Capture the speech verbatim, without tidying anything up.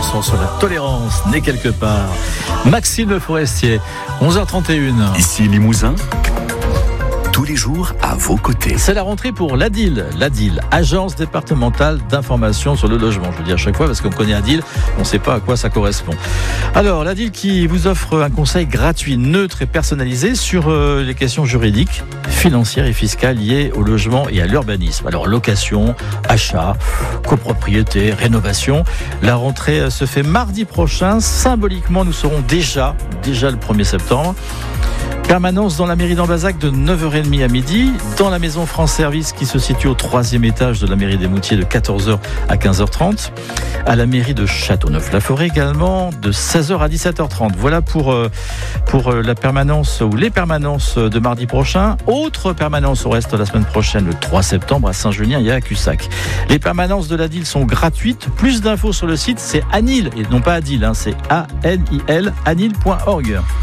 chanson sur la tolérance née quelque part. Maxime Le Forestier, onze heures trente et une. Ici Limousin. Tous les jours à vos côtés. C'est la rentrée pour l'A D I L. L'A D I L, Agence départementale d'information sur le logement. Je le dis à chaque fois parce qu'on connaît A D I L, on ne sait pas à quoi ça correspond. Alors, l'A D I L qui vous offre un conseil gratuit, neutre et personnalisé sur euh, les questions juridiques, financières et fiscales liées au logement et à l'urbanisme. Alors, location, achat, copropriété, rénovation. La rentrée se fait mardi prochain. Symboliquement, nous serons déjà, déjà le premier septembre. Permanence dans la mairie d'Ambazac de neuf heures trente à midi, dans la maison France Service qui se situe au troisième étage de la mairie des Moutiers de quatorze heures à quinze heures trente, à la mairie de Châteauneuf-la-Forêt également de seize heures à dix-sept heures trente. Voilà pour, pour la permanence ou les permanences de mardi prochain. Autre permanence au reste la semaine prochaine, le trois septembre à Saint-Julien et à Cussac. Les permanences de l'A D I L sont gratuites. Plus d'infos sur le site, c'est Anil, et non pas Adil, hein, c'est A N I L, anil point org.